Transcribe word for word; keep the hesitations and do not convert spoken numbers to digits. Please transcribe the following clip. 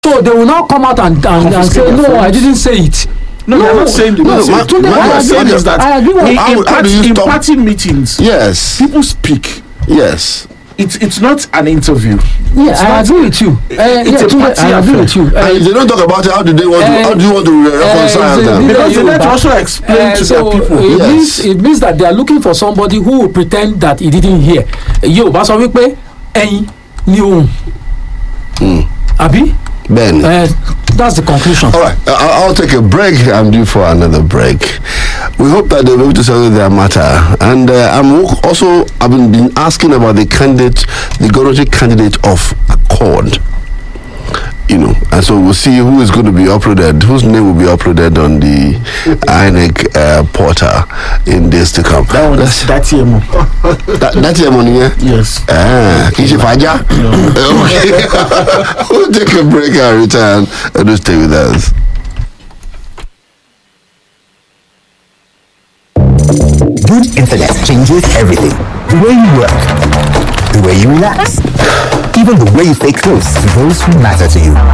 So they will now come out and, and, and say, no, I didn't say it. No, no, I'm not saying the no, no, my, Tunde, my, what I'm saying is that I agree with in, how, in, how party, do you in stop? party meetings, Yes. people speak. Yes. It's it's not an interview. Yeah, it's I not, agree with you. Uh, it's yeah, a Tunde, party I agree affair. with you. Uh, And if they don't talk about it, how do they want to? uh, How do you want to re- reconcile uh, them? Because they Yoruba. need to also explain Uh, to so their people. It, Yes. means, it means that they are looking for somebody who will pretend that he didn't hear. Yorùbá sọ wípé ẹyin ni ohùn. Àbí? Ben. Uh, that's the conclusion. All right, I'll, I'll take a break. I'm due for another break. We hope that they'll be able to settle their matter. And uh, I'm also, I've been, been asking about the candidate, the Goroji candidate of Accord. You know, and so we'll see who is going to be uploaded, whose name will be uploaded on the I N E C uh, portal in days to come. That one That's is that year more. that, that's your money, yeah? Yes. Ah, Kishi Faja? Okay. We'll take a break and return and we'll stay with us. Good internet changes everything. The way you work, the way you relax, even the way you stay close to those who matter to you.